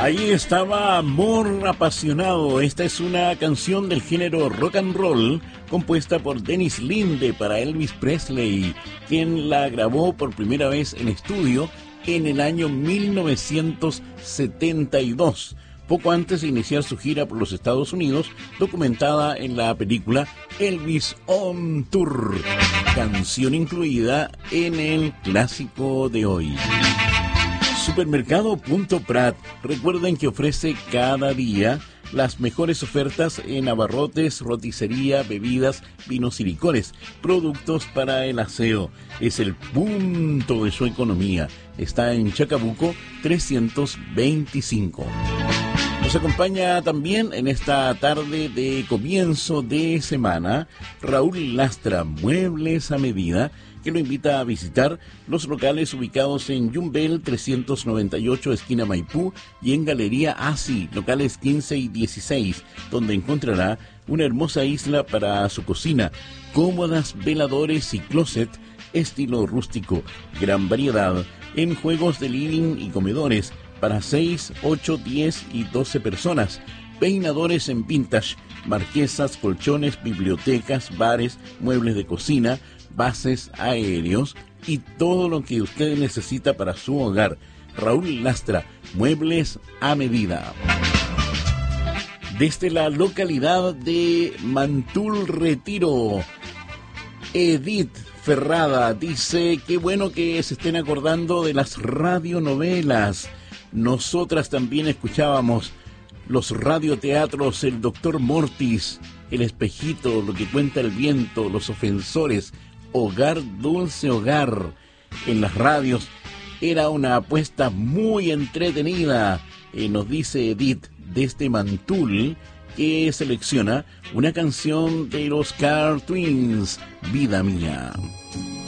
Ahí estaba Amor Apasionado. Esta es una canción del género rock and roll compuesta por Dennis Linde para Elvis Presley, quien la grabó por primera vez en estudio en el año 1972, poco antes de iniciar su gira por los Estados Unidos, documentada en la película Elvis on Tour, canción incluida en el clásico de hoy. Supermercado.prat, recuerden que ofrece cada día las mejores ofertas en abarrotes, roticería, bebidas, vinos y licores, productos para el aseo. Es el punto de su economía. Está en Chacabuco 325. Nos acompaña también en esta tarde de comienzo de semana Raúl Lastra, Muebles a Medida, que lo invita a visitar los locales ubicados en Yumbel 398, esquina Maipú, y en Galería Asi, locales 15 y 16, donde encontrará una hermosa isla para su cocina, cómodas, veladores y closet, estilo rústico, gran variedad en juegos de living y comedores para 6, 8, 10 y 12 personas, peinadores en vintage, marquesas, colchones, bibliotecas, bares, muebles de cocina, bases aéreos y todo lo que usted necesita para su hogar. Raúl Lastra, Muebles a Medida. Desde la localidad de Mantul Retiro, Edith Ferrada dice: qué bueno que se estén acordando de las radionovelas. Nosotras también escuchábamos los radioteatros, El Doctor Mortis, El Espejito, Lo que cuenta el viento, Los ofensores, Hogar, Dulce Hogar. En las radios era una apuesta muy entretenida, nos dice Edith desde Mantul, que selecciona una canción de los Car Twins, Vida Mía.